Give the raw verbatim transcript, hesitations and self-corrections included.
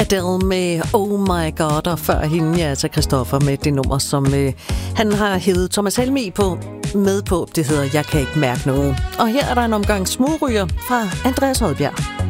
Adele med Oh My God, og før hende, ja, altså Christoffer med det nummer, som øh, han har hævet Thomas Helmig på, med på. Det hedder Jeg kan ikke mærke noget. Og her er der en omgang smugryger fra Andreas Odbjerg.